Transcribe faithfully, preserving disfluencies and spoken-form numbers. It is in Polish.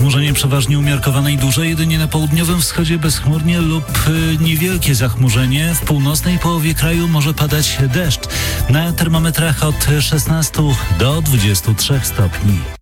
Zachmurzenie przeważnie umiarkowane i duże, jedynie na południowym wschodzie bezchmurnie lub y, niewielkie zachmurzenie. W północnej połowie kraju może padać deszcz. Na termometrach od szesnastu do dwudziestu trzech stopni.